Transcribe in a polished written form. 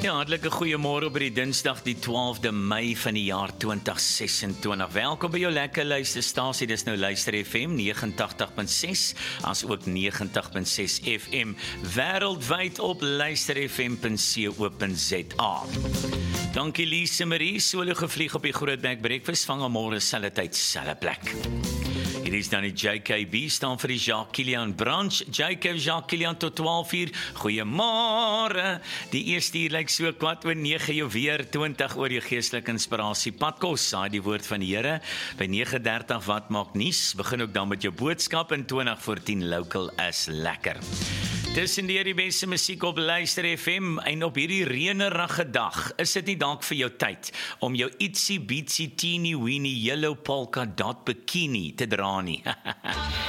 Ja, hartlike goeiemôre op die Dinsdag die 12de Mei van die jaar 2026. Welkom by jou lekker luisterstasie. Dis nou Luister FM 89.6 as ook 90.6 FM wêreldwyd op luisterfm.co.za. Dankie Lise Marie, solo gevlieg op die Grootberg Breakfast, vang môre selfe tyd, selfe plek. Hier is dan die JKB, staan vir die Jacques Kilian branch. JK Jacques Kilian tot 12 uur. Goeiemôre. Die eerste uur lyk so kwart oor 9 jou weer 20 oor jou geestelike inspirasie. Padkos, saai die woord van die Here. By 9:30 wat maak nuus. Begin ook dan met jou boodskap en 20 voor 10 local is lekker. Tussen die beste musiek op Luister FM en op hierdie reënerige dag, is dit nie dalk vir jou tyd om jou itsy bitsy teeny weeny yellow polka dot bikini te dra nie.